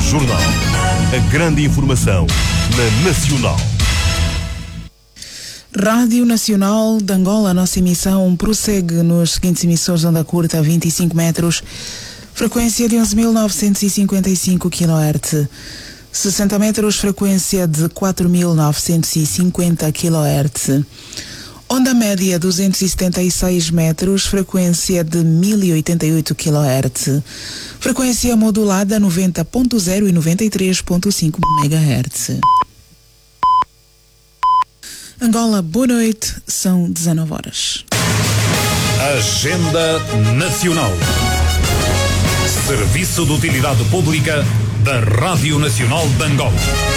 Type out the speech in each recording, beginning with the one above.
Jornal. A grande informação na Nacional. Rádio Nacional de Angola, a nossa emissão prossegue nos seguintes emissores de onda curta, 25 metros, frequência de 11.955 kHz, 60 metros, frequência de 4.950 kHz, onda média 276 metros, frequência de 1.088 kHz, frequência modulada 90.0 e 93.5 MHz. Angola, boa noite, são 19 horas. Agenda Nacional. Serviço de Utilidade Pública da Rádio Nacional de Angola.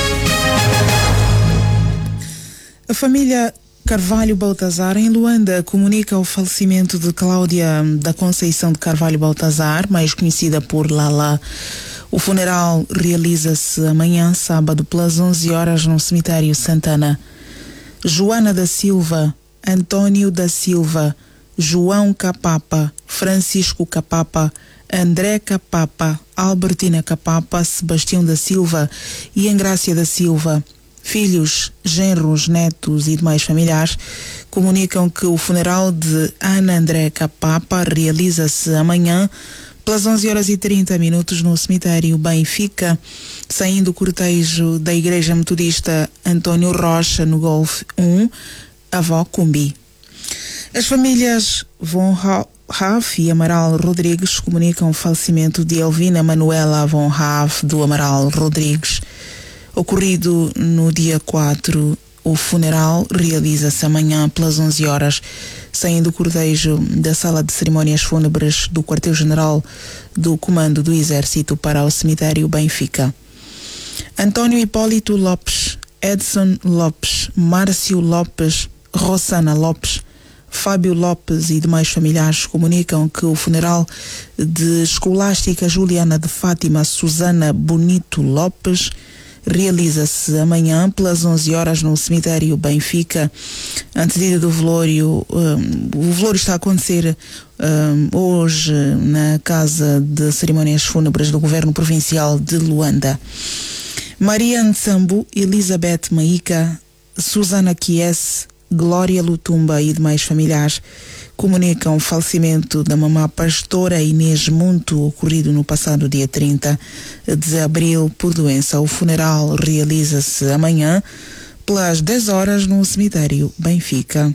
A família Carvalho Baltazar, em Luanda, comunica o falecimento de Cláudia da Conceição de Carvalho Baltazar, mais conhecida por Lala. O funeral realiza-se amanhã, sábado, pelas 11 horas, no cemitério Santana. Joana da Silva, Antônio da Silva, João Capapa, Francisco Capapa, André Capapa, Albertina Capapa, Sebastião da Silva e Engrácia da Silva, filhos, genros, netos e demais familiares, comunicam que o funeral de Ana André Capapa realiza-se amanhã pelas 11h30 no cemitério Benfica, saindo o cortejo da Igreja Metodista Antônio Rocha, no Golfe 1, Avó Cumbi. As famílias Von Raaf e Amaral Rodrigues comunicam o falecimento de Elvina Manuela Von Raaf do Amaral Rodrigues, ocorrido no dia 4. O funeral realiza-se amanhã pelas 11 horas, saindo o cortejo da sala de cerimónias fúnebres do quartel-general do Comando do Exército para o cemitério Benfica. Antônio Hipólito Lopes, Edson Lopes, Márcio Lopes, Rosana Lopes, Fábio Lopes e demais familiares comunicam que o funeral de Escolástica Juliana de Fátima Susana Bonito Lopes realiza-se amanhã pelas 11 horas no cemitério Benfica. Antecedida do velório, o velório está a acontecer hoje na Casa de Cerimónias Fúnebres do Governo Provincial de Luanda. Maria Nsambu, Elizabeth Maíca, Susana Kies, Glória Lutumba e demais familiares comunicam o falecimento da mamã pastora Inês Muntu, ocorrido no passado dia 30 de abril por doença. O funeral realiza-se amanhã pelas 10 horas no cemitério Benfica.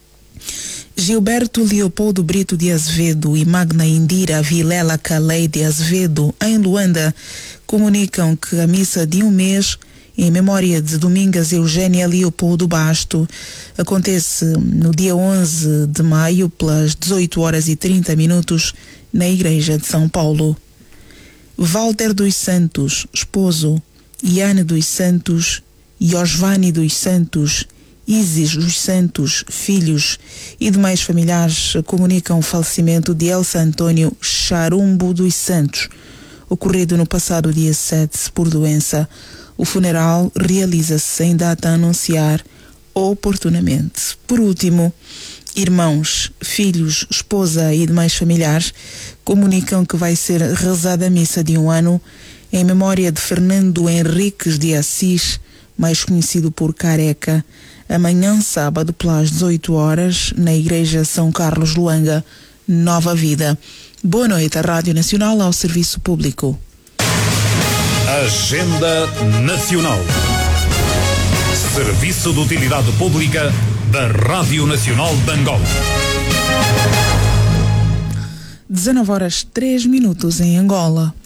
Gilberto Leopoldo Brito de Azevedo e Magna Indira Vilela Calei de Azevedo, em Luanda, comunicam que a missa de um mês em memória de Domingas Eugénia Leopoldo Basto acontece no dia 11 de maio pelas 18h30 na Igreja de São Paulo. Walter dos Santos, esposo, Iane dos Santos, Iosvani dos Santos, Isis dos Santos, filhos e demais familiares comunicam o falecimento de Elsa Antônio Charumbo dos Santos, ocorrido no passado dia 7 por doença. O funeral realiza-se sem data a anunciar oportunamente. Por último, irmãos, filhos, esposa e demais familiares comunicam que vai ser rezada a missa de um ano em memória de Fernando Henriques de Assis, mais conhecido por Careca, amanhã sábado pelas 18 horas na Igreja São Carlos Luanga, Nova Vida. Boa noite, a Rádio Nacional ao serviço público. Agenda Nacional. Serviço de Utilidade Pública da Rádio Nacional de Angola. 19h03 em Angola.